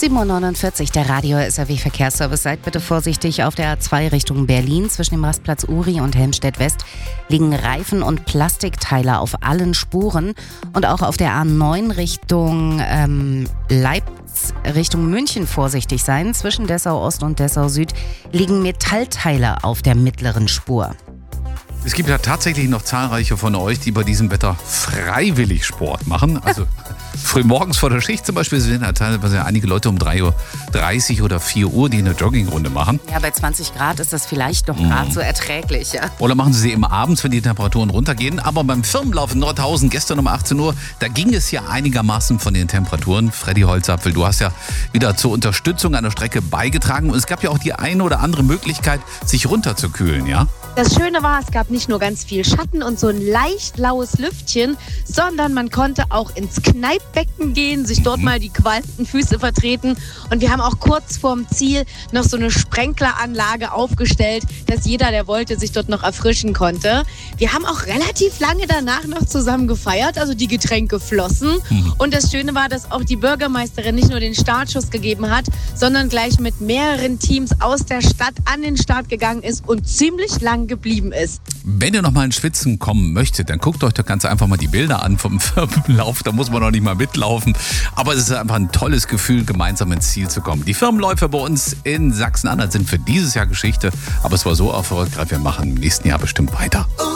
7.49 Uhr, der Radio-SAW-Verkehrsservice. Seid bitte vorsichtig auf der A2 Richtung Berlin. Zwischen dem Rastplatz Uri und Helmstedt-West liegen Reifen und Plastikteile auf allen Spuren. Und auch auf der A9 Richtung Richtung München vorsichtig sein. Zwischen Dessau-Ost und Dessau-Süd liegen Metallteile auf der mittleren Spur. Es gibt ja tatsächlich noch zahlreiche von euch, die bei diesem Wetter freiwillig Sport machen. Also frühmorgens vor der Schicht zum Beispiel sind ja teilweise einige Leute um 3.30 Uhr oder 4 Uhr, die eine Joggingrunde machen. Ja, bei 20 Grad ist das vielleicht noch gerade so erträglich. Ja. Oder machen sie sie eben abends, wenn die Temperaturen runtergehen. Aber beim Firmenlauf in Nordhausen gestern um 18 Uhr, da ging es ja einigermaßen von den Temperaturen. Freddy Holzapfel, du hast ja wieder zur Unterstützung an der Strecke beigetragen. Und es gab ja auch die eine oder andere Möglichkeit, sich runterzukühlen, ja? Das Schöne war, es gab nicht nur ganz viel Schatten und so ein leicht laues Lüftchen, sondern man konnte auch ins Kneippbecken gehen, sich dort mal die qualmenden Füße vertreten. Und wir haben auch kurz vorm Ziel noch so eine Sprenkleranlage aufgestellt, dass jeder, der wollte, sich dort noch erfrischen konnte. Wir haben auch relativ lange danach noch zusammen gefeiert, also die Getränke flossen. Und das Schöne war, dass auch die Bürgermeisterin nicht nur den Startschuss gegeben hat, sondern gleich mit mehreren Teams aus der Stadt an den Start gegangen ist und ziemlich lang geblieben ist. Wenn ihr noch mal ins Schwitzen kommen möchtet, dann guckt euch doch ganz einfach mal die Bilder an vom Firmenlauf. Da muss man noch nicht mal mitlaufen. Aber es ist einfach ein tolles Gefühl, gemeinsam ins Ziel zu kommen. Die Firmenläufe bei uns in Sachsen-Anhalt sind für dieses Jahr Geschichte. Aber es war so erfolgreich, wir machen im nächsten Jahr bestimmt weiter.